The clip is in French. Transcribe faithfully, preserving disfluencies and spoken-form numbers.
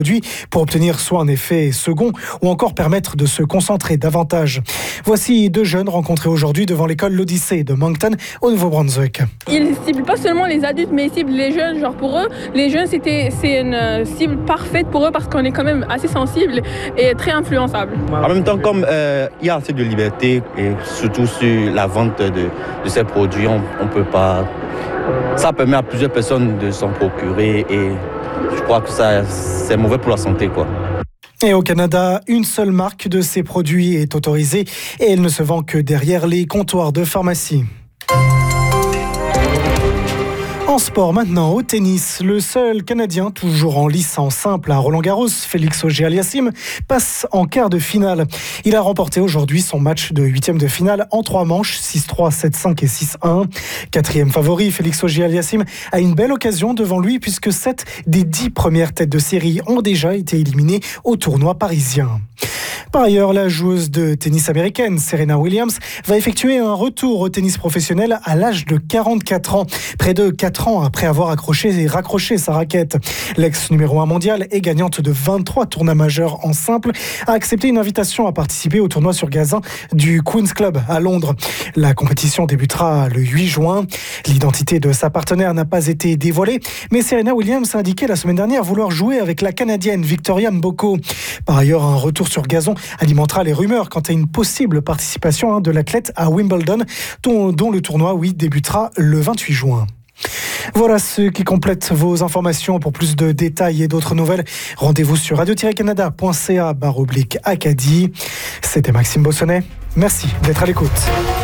pour obtenir soit un effet second ou encore permettre de se concentrer davantage. Voici deux jeunes rencontrés aujourd'hui devant l'école L'Odyssée de Moncton au Nouveau-Brunswick. Ils ne ciblent pas seulement les adultes, mais ils ciblent les jeunes. Genre pour eux, les jeunes, c'était, c'est une cible parfaite pour eux parce qu'on est quand même assez sensible et très influençable. En même temps, comme euh, il y a assez de liberté et surtout sur la vente de, de ces produits, on ne peut pas... Ça permet à plusieurs personnes de s'en procurer et je crois que ça, c'est mauvais pour la santé, quoi. Et au Canada, une seule marque de ces produits est autorisée et elle ne se vend que derrière les comptoirs de pharmacie. En sport maintenant, au tennis, le seul Canadien toujours en lice en simple à Roland-Garros, Félix Auger-Aliassime, passe en quart de finale. Il a remporté aujourd'hui son match de huitième de finale en trois manches, six trois, sept cinq et six un. Quatrième favori, Félix Auger-Aliassime a une belle occasion devant lui puisque sept des dix premières têtes de série ont déjà été éliminées au tournoi parisien. Par ailleurs, la joueuse de tennis américaine, Serena Williams, va effectuer un retour au tennis professionnel à l'âge de quarante-quatre ans, près de quatre ans après avoir accroché et raccroché sa raquette. L'ex numéro un mondial et gagnante de vingt-trois tournois majeurs en simple a accepté une invitation à participer au tournoi sur gazon du Queen's Club à Londres. La compétition débutera le huit juin. L'identité de sa partenaire n'a pas été dévoilée, mais Serena Williams a indiqué la semaine dernière vouloir jouer avec la Canadienne Victoria Mboko. Par ailleurs, un retour sur gazon alimentera les rumeurs quant à une possible participation de l'athlète à Wimbledon, dont, dont le tournoi oui, débutera le vingt-huit juin. Voilà ce qui complète vos informations. Pour plus de détails et d'autres nouvelles, rendez-vous sur radio tiret canada point c a barre oblique Acadie. C'était Maxime Bossonnet. Merci d'être à l'écoute.